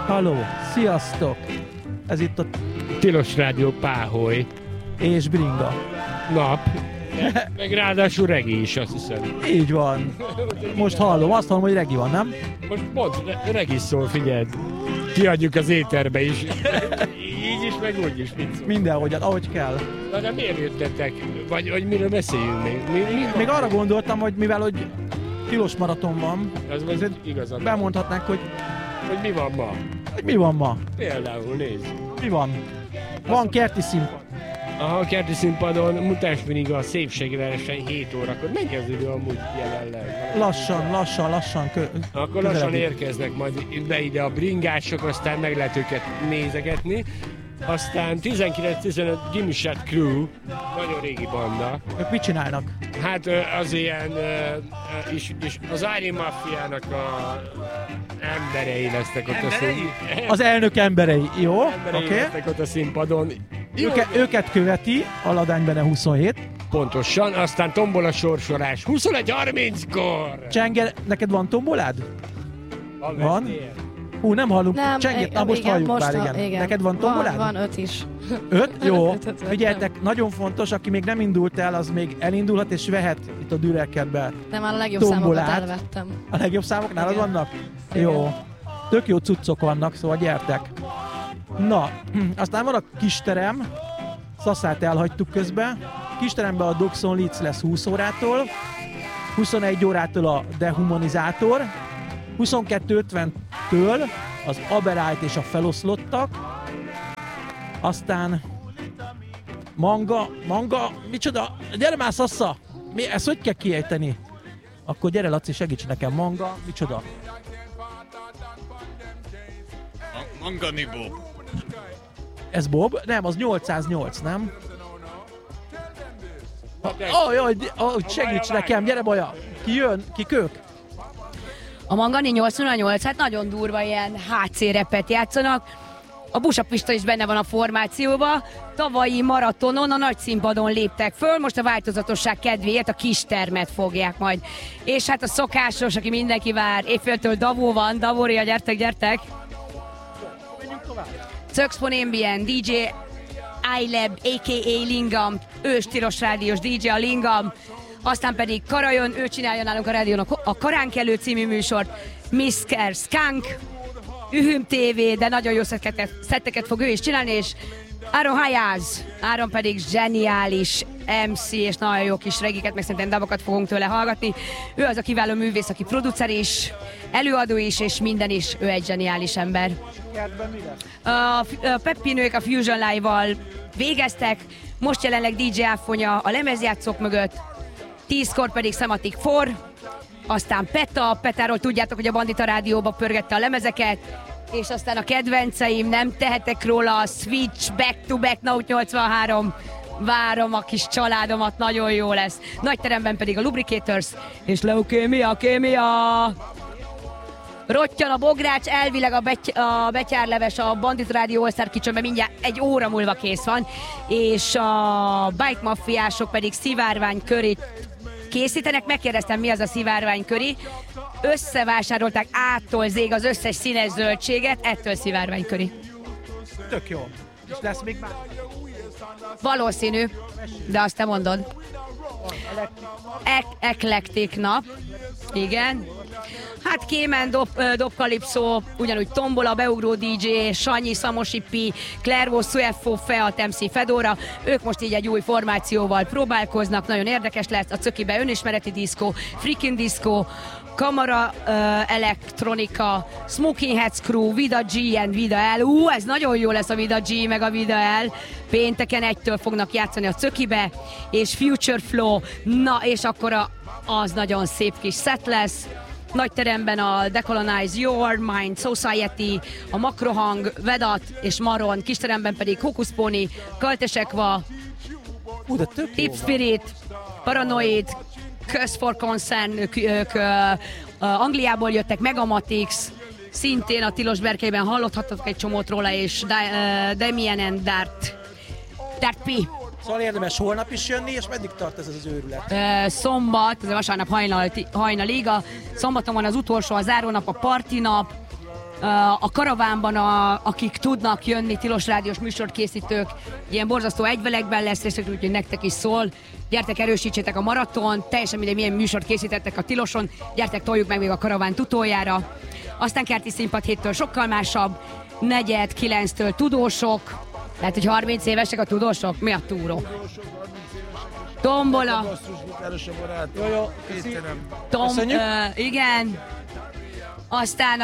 Halló, sziasztok! Ez itt a Tilos Rádió Páholy. és Bringa. Nap. Meg ráadásul regi is, azt hiszem. Így van. Most hallom, azt hallom, hogy regi van, nem? Most pont regi szól, figyeld. Kiadjuk az éterbe is. Így is, meg úgy is. Mindenhogy, ahogy kell. Na de miért jöttetek? Vagy hogy miről beszéljünk még? Még arra gondoltam, hogy mivel hogy tilos maraton van, Az igazad. bemondhatnánk, hogy Hogy mi van ma? mi van ma. Például, nézd. Mi van? Van kerti színpad. Aha, a kerti színpadon mutáns mindig a szépségverseny 7 órakor. Mennyi az idő amúgy jelenleg? Lassan. Akkor lassan érkeznek majd be ide a bringások, aztán meg lehet őket nézegetni. Aztán 19-15 Gimme Shot Crew, nagyon régi banda. Ők mit csinálnak? Hát az ilyen, és az Ári Maffiának a emberei lesznek ott a színpadon. Az elnök emberei, jó? Oké. Lesznek ott a színpadon. Őket követi a Ladány Bene 27. Pontosan, aztán tombola sorsolás 21:30-kor! Csenger, neked van tombolád? Van? Hú, nem hallunk. Nem, Csengét, na most igen, halljuk most már, igen. Neked van tombolád? Van 5 is. 5? Jó. Ötöt Figyeljetek, nagyon fontos, aki még nem indult el, az még elindulhat és vehet itt a Dürekerbe. Nem, már a legjobb Tombolát. számokat elvettem. A legjobb számok nálad Igen. vannak? Igen. Jó. Tök jó cuccok vannak, szóval gyertek. Na, aztán van a kisterem. Szaszát elhagytuk közben. Kisteremben a Doxon Leeds lesz 20 órától. 21 órától a Dehumanizátor. 22:50-től az Aberált és a Feloszlottak. Aztán Manga, micsoda? Gyere már, Szassa! Ezt hogy kell kiejteni? Akkor gyere, Laci, segíts nekem. Manga, micsoda? Mangani Bob. Ez Bob? Nem, az 808, nem? Jaj, segíts nekem, gyere, Baja! Ki jön? Kik ők? A Mangani 88, hát nagyon durva ilyen HC repet játszanak. A Busa Pista is benne van a formációba. Tavalyi maratonon a nagy színpadon léptek föl, most a változatosság kedvéért a kistermet fogják majd. És hát a szokásos, aki mindenki vár, évféltől Davó van, Davória, gyertek! Szöxpon Ambient, DJ iLab, a.k.a. Lingam, ő stílos rádiós DJ a Lingam, aztán pedig Kara jön, ő csinálja nálunk a rádión a Karánkelő című műsort, Mr. Skunk, Ühüm TV, de nagyon jó szetteket fog ő is csinálni, és Áron Hayaz, Áron pedig zseniális MC, és nagyon jó kis regiket, meg szerintem dabokat fogunk tőle hallgatni. Ő az a kiváló művész, aki producer is, előadó is, és minden is, ő egy zseniális ember. A Peppinők a Fusion Live-val végeztek, most jelenleg DJ Áfonya a lemezjátszók mögött, 10-kor pedig Sematic 4, aztán Petáról tudjátok, hogy a Bandita Rádióba pörgette a lemezeket, és aztán a kedvenceim, nem tehetek róla, a Switch, Back to Back, Note 83, várom a kis családomat, nagyon jó lesz. Nagy teremben pedig a Lubricators és Leukémia, Kémia. Rottyan a bogrács, elvileg a betyárleves a Bandit Rádió All-Star kicsönben mindjárt 1 óra múlva kész van, és a Bike Mafiások pedig szivárványkörit készítenek. Megkérdeztem, mi az a szivárványköri. Összevásárolták A-tól Z-ig az összes színes zöldséget, ettől szivárványköri. Tök jó. És lesz még már? Valószínű, de azt te mondod. Eklektik nap. Igen. Hát Kémen, Dob Calypso, ugyanúgy Tombola, Beugró DJ, Sanyi, Samosi P, Clervaux, Suefo, Feat, MC Fedora. Ők most így egy új formációval próbálkoznak, nagyon érdekes lesz. A Cökibe önismereti diszkó, Freaking Disco, Kamara Elektronika, Smoking Heads Crew, Vida G and Vida L. Ez nagyon jó lesz, a Vida G meg a Vida L. Pénteken 1-től fognak játszani a Cökibe, és Future Flow, na és akkor az nagyon szép kis set lesz. Nagy teremben a Decolonize Your Mind Society, a Makrohang, Vedat és Maron, kis teremben pedig Hokus Pony, Kaltesekva, Tip Spirit, Paranoid, Curse for Concern, ők Angliából jöttek, Megamatix, szintén a Tilos Berkelyben hallothatok egy csomót róla, és Damien and Dart P. Szóval érdemes holnap is jönni, és meddig tart ez az őrület? Szombat, ez a vasárnap hajnalig, a szombaton van az utolsó, a zárónap, a parti nap, A karavánban, akik tudnak jönni, tilos rádiós műsorkészítők, ilyen borzasztó egyvelekben lesz részük, úgyhogy nektek is szól. Gyertek, erősítsétek a maraton, teljesen mindegy, milyen műsort készítettek a tiloson, gyertek, toljuk meg még a karaván utoljára. Aztán kerti színpad 7-től sokkal másabb, 4-9-től tudósok, lehet, hogy 30 évesek a tudósok, mi a túró? Tombola. Jó, Igen. Aztán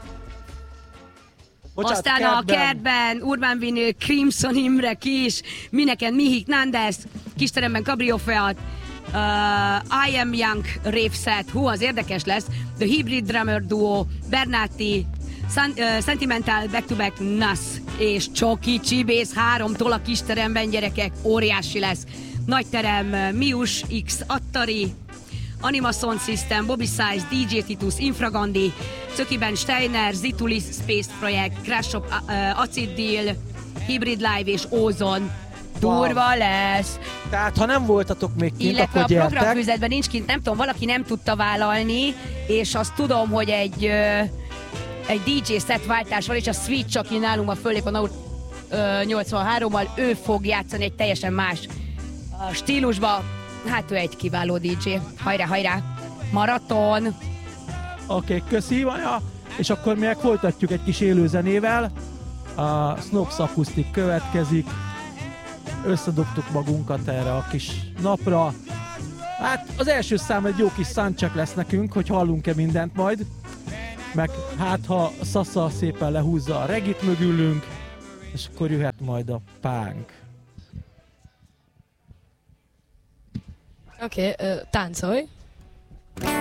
a kertben Urban Vinyl, Crimson Imre Kis, Mineken Mihik Nandes, kisteremben Cabrio Feat, I Am Young Rave-set, az érdekes lesz, The Hybrid Drummer Duo, Bernati, Sentimental Back to Back Nas és Csoki Csibész 3-tól a kisteremben, gyerekek, óriási lesz. Nagyterem, Mius X Attari, Anima Sound System, Bobby Size, DJ Titus, Infragandi, Cökiben Steiner, Zitulis Space Project, Crash Shop, Acid Deal, Hybrid Live és Ozone. Durva lesz. Tehát, ha nem voltatok még kint, illetve akkor gyertek. A programfüzetben nincs kint, nem tudom, valaki nem tudta vállalni, és azt tudom, hogy egy DJ szetváltás van, és a Switch, aki nálunk ma föllép a Naut 83-mal, ő fog játszani egy teljesen más stílusba. Hát ő egy kiváló DJ. Hajrá, hajrá! Maraton! Oké, köszi, Maja. És akkor mi folytatjuk egy kis élő zenével. A Snobs Acoustic következik. Összedobtuk magunkat erre a kis napra. Hát az első szám egy jó kis soundcheck lesz nekünk, hogy hallunk-e mindent majd. Meg hát ha Sasa szépen lehúzza a regit mögülünk, és akkor jöhet majd a punk. Oké, táncolj.